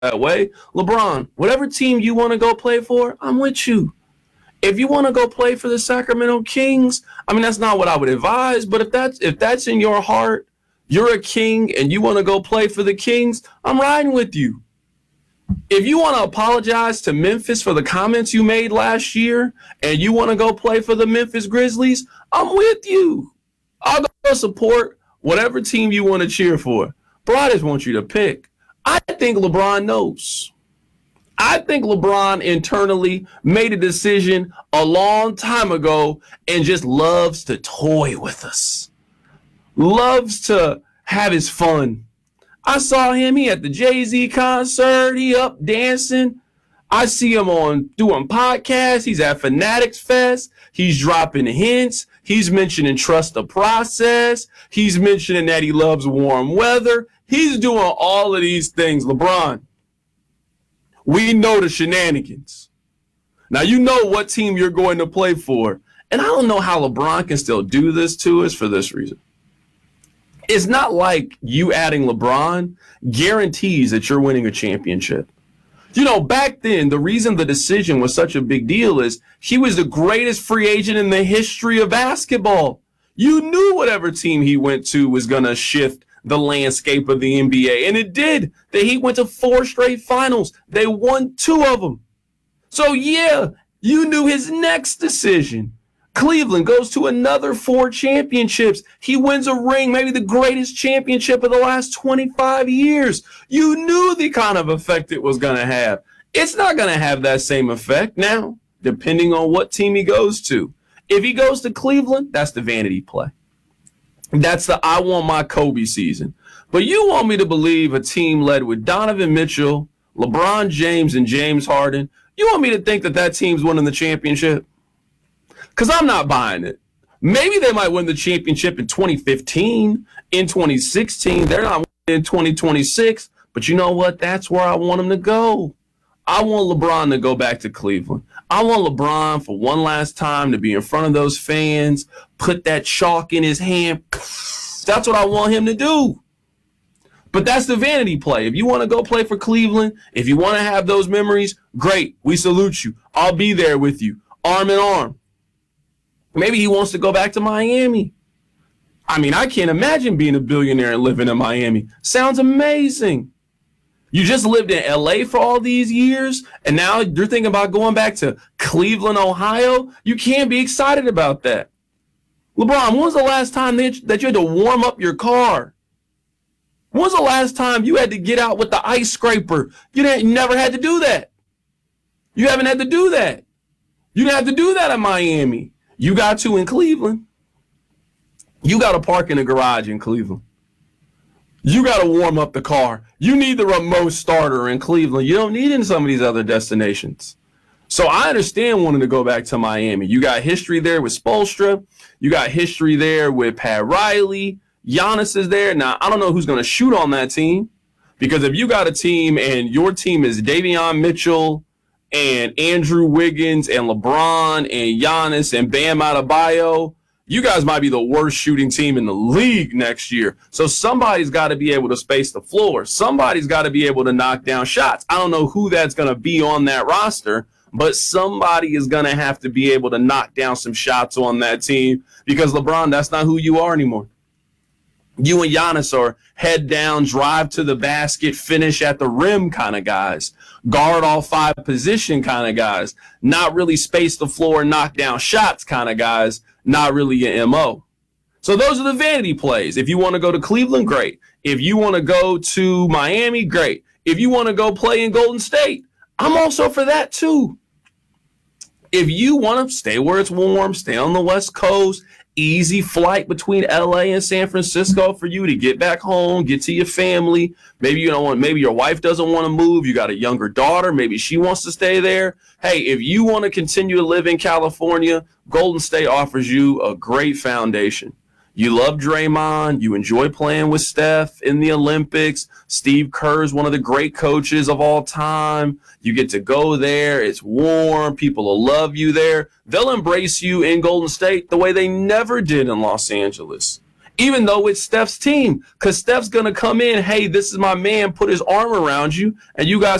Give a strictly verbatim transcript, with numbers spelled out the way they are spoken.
that way. LeBron, whatever team you want to go play for, I'm with you. If you want to go play for the Sacramento Kings, I mean, that's not what I would advise, but if that's if that's in your heart, you're a King and you want to go play for the Kings, I'm riding with you. If you want to apologize to Memphis for the comments you made last year and you want to go play for the Memphis Grizzlies, I'm with you. I'll go support whatever team you want to cheer for. But I just want you to pick. I think LeBron knows. I think LeBron internally made a decision a long time ago and just loves to toy with us. Loves to have his fun. I saw him, he at the Jay-Z concert, he up dancing. I see him on doing podcasts. He's at Fanatics Fest. He's dropping hints. He's mentioning trust the process. He's mentioning that he loves warm weather. He's doing all of these things. LeBron, we know the shenanigans. Now, you know what team you're going to play for. And I don't know how LeBron can still do this to us for this reason. It's not like you adding LeBron guarantees that you're winning a championship. You know, back then, the reason the decision was such a big deal is he was the greatest free agent in the history of basketball. You knew whatever team he went to was going to shift the landscape of the N B A, and it did. The Heat went to four straight finals. They won two of them. So, yeah, you knew his next decision. Cleveland goes to another four championships. He wins a ring, maybe the greatest championship of the last twenty-five years. You knew the kind of effect it was going to have. It's not going to have that same effect now, depending on what team he goes to. If he goes to Cleveland, that's the vanity play. That's the I want my Kobe season. But you want me to believe a team led with Donovan Mitchell, LeBron James, and James Harden, you want me to think that that team's winning the championship? Because I'm not buying it. Maybe they might win the championship in twenty fifteen, in twenty sixteen. They're not winning in twenty twenty-six. But you know what? That's where I want them to go. I want LeBron to go back to Cleveland. I want LeBron for one last time to be in front of those fans, put that chalk in his hand. That's what I want him to do. But that's the vanity play. If you want to go play for Cleveland, if you want to have those memories, great. We salute you. I'll be there with you, arm in arm. Maybe he wants to go back to Miami. I mean, I can't imagine being a billionaire and living in Miami. Sounds amazing. You just lived in L A for all these years, and now you're thinking about going back to Cleveland, Ohio? You can't be excited about that. LeBron, when was the last time that you had to warm up your car? When was the last time you had to get out with the ice scraper? You didn't, you never had to do that. You haven't had to do that. You didn't have to do that in Miami. You got to in Cleveland. You got to park in a garage in Cleveland. You got to warm up the car. You need the remote starter in Cleveland. You don't need it in some of these other destinations. So I understand wanting to go back to Miami. You got history there with Spoelstra. You got history there with Pat Riley. Giannis is there. Now, I don't know who's going to shoot on that team, because if you got a team and your team is Davion Mitchell and Andrew Wiggins and LeBron and Giannis and Bam Adebayo, you guys might be the worst shooting team in the league next year. So somebody's got to be able to space the floor. Somebody's got to be able to knock down shots. I don't know who that's going to be on that roster, but somebody is going to have to be able to knock down some shots on that team, because LeBron, that's not who you are anymore. You and Giannis are head down, drive to the basket, finish at the rim kind of guys, guard all five position kind of guys, not really space the floor, knock down shots kind of guys, not really an M O. So those are the vanity plays. If you want to go to Cleveland, great. If you want to go to Miami, great. If you want to go play in Golden State, I'm also for that too. If you want to stay where it's warm, stay on the West Coast, easy flight between L A and San Francisco for you to get back home, get to your family. Maybe you don't want, maybe your wife doesn't want to move. You got a younger daughter. Maybe she wants to stay there. Hey, if you want to continue to live in California, Golden State offers you a great foundation. You love Draymond. You enjoy playing with Steph in the Olympics. Steve Kerr is one of the great coaches of all time. You get to go there. It's warm. People will love you there. They'll embrace you in Golden State the way they never did in Los Angeles. even though it's Steph's team, because Steph's going to come in, hey, this is my man, put his arm around you, and you guys